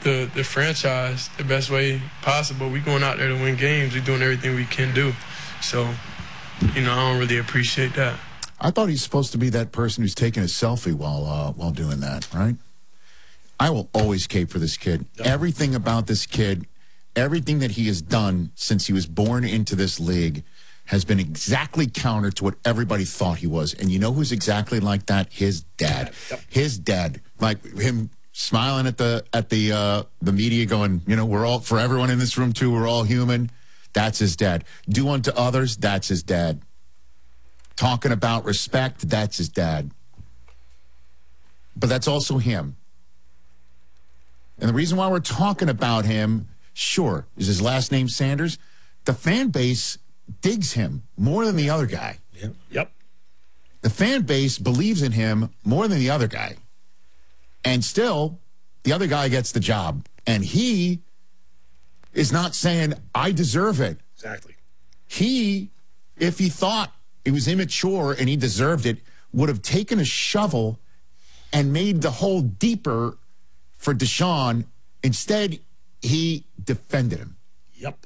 the franchise the best way possible. We going out there to win games. We're doing everything we can do. So, I don't really appreciate that. I thought he's supposed to be that person who's taking a selfie while doing that, right? I will always cape for this kid. Everything about this kid, everything that he has done since he was born into this league has been exactly counter to what everybody thought he was. And you know who's exactly like that? His dad. His dad. Like him smiling at the media going, we're all, for everyone in this room too, we're all human. That's his dad. Do unto others, that's his dad. Talking about respect, that's his dad. But that's also him. And the reason why we're talking about him, sure, is his last name Sanders. The fan base digs him more than the other guy. Yep. The fan base believes in him more than the other guy. And still, the other guy gets the job. And he is not saying, I deserve it. Exactly. He, if he thought it was immature and he deserved it, would have taken a shovel and made the hole deeper for Deshaun. Instead, he defended him. Yep.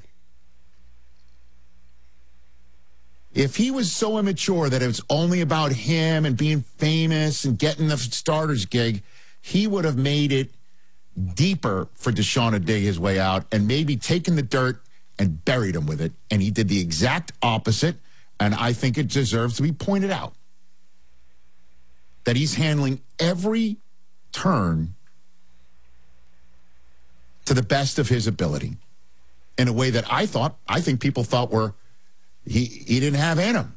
If he was so immature that it was only about him and being famous and getting the starters gig, he would have made it deeper for Deshaun to dig his way out and maybe taken the dirt and buried him with it. And he did the exact opposite, and I think it deserves to be pointed out that he's handling every turn to the best of his ability in a way that I think people thought he didn't have in him.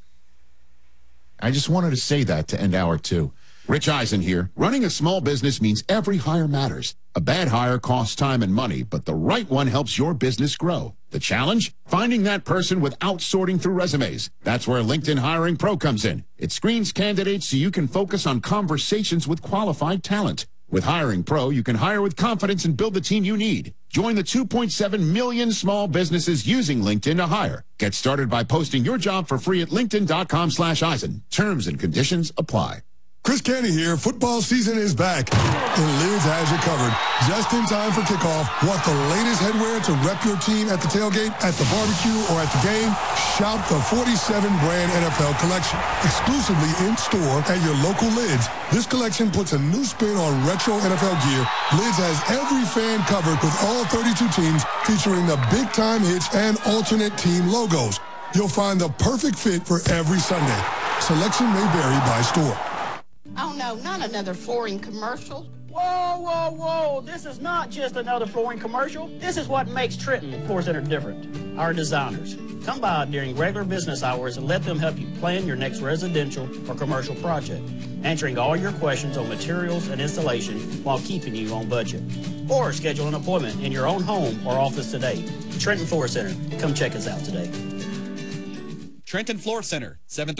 I just wanted to say that to end hour 2. Rich Eisen here. Running a small business means every hire matters. A bad hire costs time and money, but the right one helps your business grow. The challenge? Finding that person without sorting through resumes. That's where LinkedIn Hiring Pro comes in. It screens candidates so you can focus on conversations with qualified talent. With Hiring Pro, you can hire with confidence and build the team you need. Join the 2.7 million small businesses using LinkedIn to hire. Get started by posting your job for free at linkedin.com/Eisen. Terms and conditions apply. Chris Canty here. Football season is back, and Lids has you covered. Just in time for kickoff. Want the latest headwear to rep your team at the tailgate, at the barbecue, or at the game? Shop the 47-brand NFL collection. Exclusively in-store at your local Lids. This collection puts a new spin on retro NFL gear. Lids has every fan covered with all 32 teams, featuring the big-time hits and alternate team logos. You'll find the perfect fit for every Sunday. Selection may vary by store. Oh, no, not another flooring commercial. Whoa, whoa, whoa. This is not just another flooring commercial. This is what makes Trenton Floor Center different. Our designers. Come by during regular business hours and let them help you plan your next residential or commercial project, answering all your questions on materials and installation while keeping you on budget. Or schedule an appointment in your own home or office today. Trenton Floor Center. Come check us out today. Trenton Floor Center,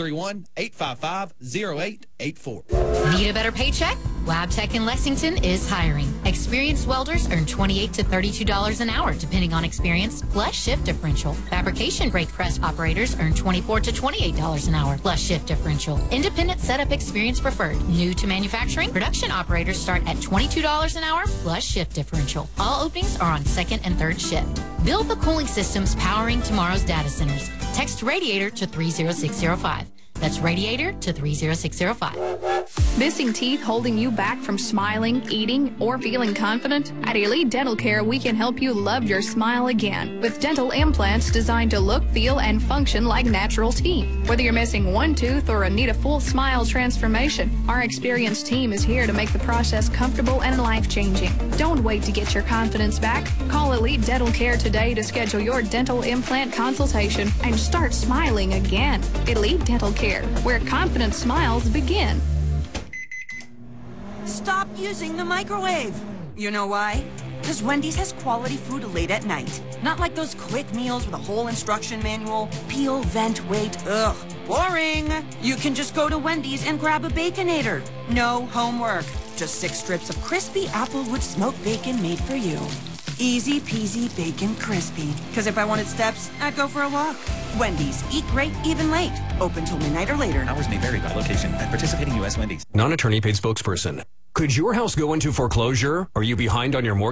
731-855-0884. Need a better paycheck? LabTech in Lexington is hiring. Experienced welders earn $28 to $32 an hour, depending on experience, plus shift differential. Fabrication brake press operators earn $24 to $28 an hour, plus shift differential. Independent setup experience preferred. New to manufacturing, production operators start at $22 an hour, plus shift differential. All openings are on second and third shift. Build the cooling systems powering tomorrow's data centers. Text Radiator to 30605. That's Radiator to 30605. Missing teeth holding you back from smiling, eating, or feeling confident? At Elite Dental Care, we can help you love your smile again with dental implants designed to look, feel, and function like natural teeth. Whether you're missing one tooth or need a full smile transformation, our experienced team is here to make the process comfortable and life-changing. Don't wait to get your confidence back. Call Elite Dental Care today to schedule your dental implant consultation and start smiling again. Elite Dental Care, where confident smiles begin. Stop using the microwave. You know why? Because Wendy's has quality food late at night. Not like those quick meals with a whole instruction manual. Peel, vent, wait. Ugh, boring. You can just go to Wendy's and grab a Baconator. No homework. Just 6 strips of crispy Applewood smoked bacon made for you. Easy peasy bacon crispy. Because if I wanted steps, I'd go for a walk. Wendy's. Eat great, even late. Open till midnight or later. Hours may vary by location. At participating U.S. Wendy's. Non-attorney paid spokesperson. Could your house go into foreclosure? Are you behind on your mortgage?